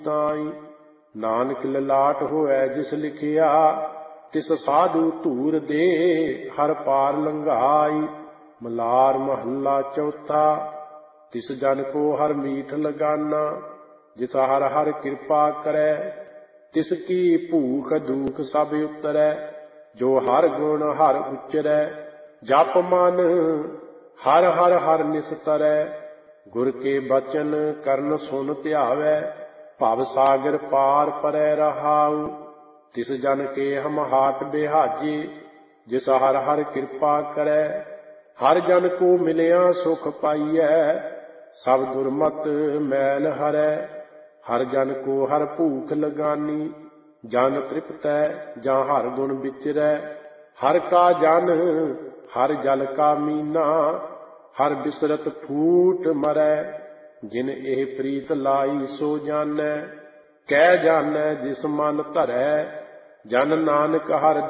ਤਾਈ। ਨਾਨਕ ਲਲਾਟ ਹੋਇ ਜਿਸ ਲਿਖਿਆ, ਤਿਸ ਸਾਧੂ ਧੂਰ ਦੇ ਹਰ ਪਾਰ ਲੰਘਾਈ। ਮਲਾਰ ਮਹੱਲਾ ਚੌਥਾ। ਤਿਸ ਜਨ ਕੋ ਹਰ ਮੀਠ ਲਗਾਨਾ, ਜਿਸ ਹਰ ਹਰ ਕਿਰਪਾ ਕਰੈ। ਤਿਸ ਕੀ ਭੂਖ ਦੂਖ ਸਭ ਉਤਰੈ, ਜੋ ਹਰ ਗੁਣ ਹਰ ਉਚਰੈ। ਜਪ ਮਨ ਹਰ ਹਰ ਹਰ ਨਿਸਤਰੈ, ਗੁਰ ਕੇ ਬਚਨ ਕਰਨ ਸੁਨ ਧਿਆਵੈ। ਭਵ ਸਾਗਰ ਪਾਰ ਪਰੈ ਰਹਾਉ, ਤਿਸ ਜਨ ਕੇ ਹਮ ਹਾਟ ਬਿਹਾਜੇ। ਜਿਸ ਹਰ ਹਰ ਕਿਰਪਾ ਕਰੈ, ਹਰ ਜਨ ਕੋ ਮਿਲਿਆ ਸੁਖ ਪਾਈਐ। ਸਭ ਦੁਰਮਤ ਮੈਲ ਹਰੈ, ਹਰ ਜਨ ਕੋ ਹਰ ਭੂਖ ਲਗਾਨੀ। ਜਨ ਤ੍ਰਿਪਤੈ ਜਾਂ ਹਰ ਗੁਣ ਵਿਚਰੈ, ਹਰ ਕਾ ਜਨ ਹਰ ਜਲ ਕਾ ਮੀਨਾ। ਹਰ ਬਿਸਰਤ ਫੂਟ ਮਰੈ, ਜਿਨ ਇਹ ਪ੍ਰੀਤ ਲਾਈ ਸੋ ਜਾਨੈ। ਕਹਿ ਜਾਨੈ ਜਿਸ ਮਨ ਧਰੈ, ਜਨ ਨਾਨਕ ਹਰ